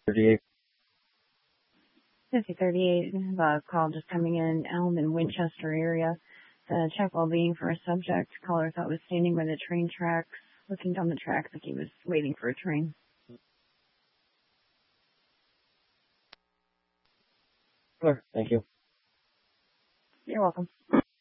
38. 5038, call just coming in, Elm in Winchester area. Check well-being for a subject. Caller thought was standing by the train tracks, looking down the track like he was waiting for a train. Sure, thank you. You're welcome.